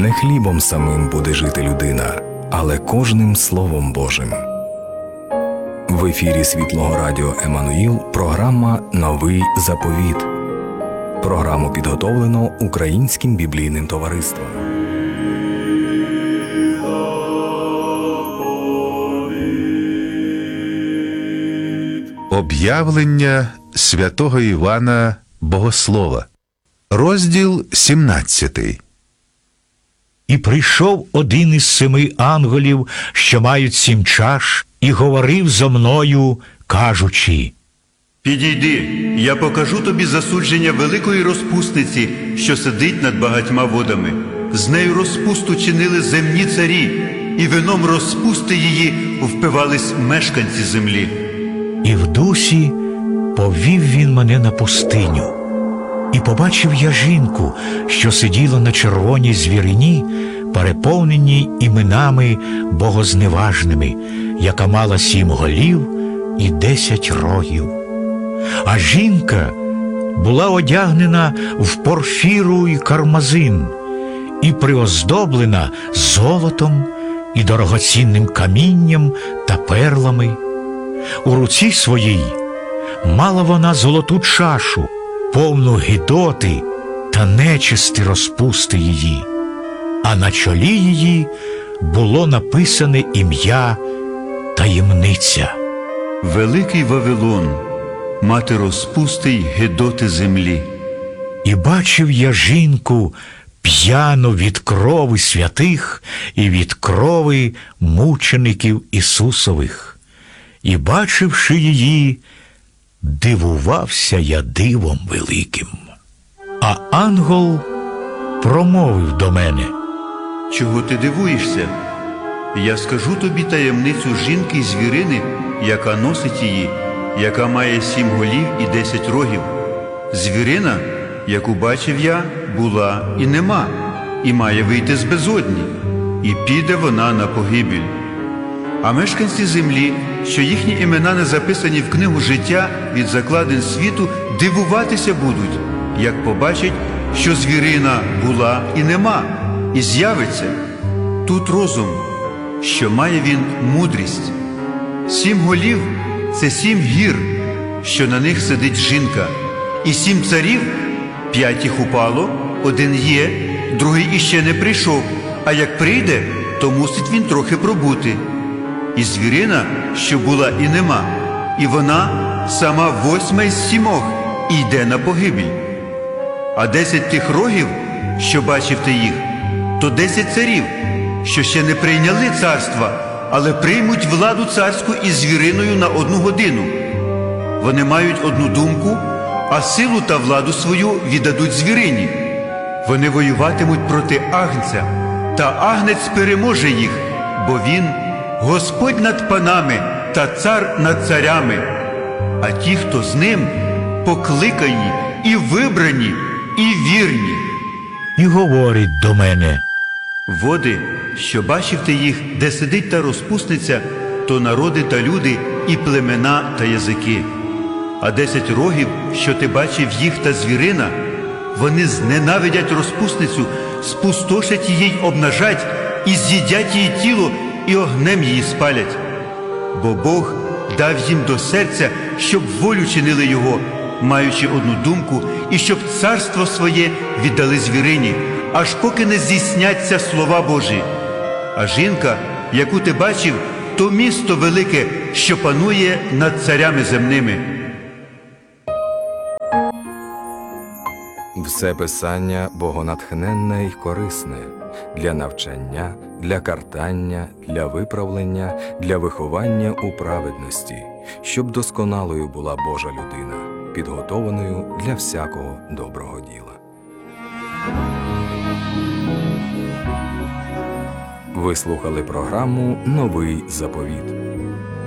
Не хлібом самим буде жити людина, але кожним Словом Божим. В ефірі Світлого Радіо Еммануїл програма «Новий заповіт». Програму підготовлено Українським біблійним товариством. Об'явлення святого Івана Богослова. Розділ 17. І прийшов один із 7 ангелів, що мають 7 чаш, і говорив зо мною, кажучи: «Підійди, я покажу тобі засудження великої розпусниці, що сидить над багатьма водами. З нею розпусту чинили земні царі, і вином розпусти її впивались мешканці землі». І в дусі повів він мене на пустиню. І побачив я жінку, що сиділа на червоній звірині, переповненій іменами богозневажними, яка мала 7 голів і 10 рогів. А жінка була одягнена в порфіру і кармазин, і приоздоблена золотом і дорогоцінним камінням та перлами. У руці своїй мала вона золоту чашу, повну гидоти та нечисти розпусти її, а на чолі її було написане ім'я таємниця. «Великий Вавилон, мати розпусти й гидоти землі». І бачив я жінку п'яну від крови святих і від крови мучеників Ісусових. І, бачивши її, дивувався я дивом великим. А ангел промовив до мене: «Чого ти дивуєшся? Я скажу тобі таємницю жінки й звірини, яка носить її, яка має 7 голів і 10 рогів. Звірина, яку бачив я, була і нема, і має вийти з безодні, і піде вона на погибель. А мешканці землі, що їхні імена не записані в книгу життя від закладин світу, дивуватися будуть, як побачать, що звірина була і нема, і з'явиться. Тут розум, що має він мудрість. 7 голів – це 7 гір, що на них сидить жінка, і 7 царів, 5 їх упало, 1 є, другий іще не прийшов, а як прийде, то мусить він трохи пробути. І звірина, що була і нема, і вона сама 8 із 7 і йде на погибель. А 10 тих рогів, що бачив ти їх, то 10 царів, що ще не прийняли царства, але приймуть владу царську із звіриною на 1 годину. Вони мають одну думку, а силу та владу свою віддадуть звірині. Вони воюватимуть проти Агнця, та Агнець переможе їх, бо він – Господь над панами та цар над царями. А ті, хто з ним, покликані і вибрані, і вірні». І говорить до мене: «Води, що бачив ти їх, де сидить та розпусниця, то народи та люди, і племена та язики. А 10 рогів, що ти бачив їх та звірина, вони зненавидять розпусницю, спустошать її й обнажать, і з'їдять її тіло, і огнем її спалять. Бо Бог дав їм до серця, щоб волю чинили його, маючи одну думку, і щоб царство своє віддали звірині, аж поки не здійсняться слова Божі. А жінка, яку ти бачив, то місто велике, що панує над царями земними». Все Писання богонатхненне й корисне для навчання, для картання, для виправлення, для виховання у праведності, щоб досконалою була Божа людина, підготованою для всякого доброго діла. Ви слухали програму «Новий заповіт».